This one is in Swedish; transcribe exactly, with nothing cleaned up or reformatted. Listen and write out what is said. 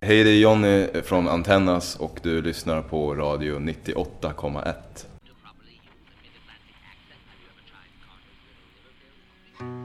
Hej, det är Jonny från Antennas och du lyssnar på Radio nittioåtta komma ett.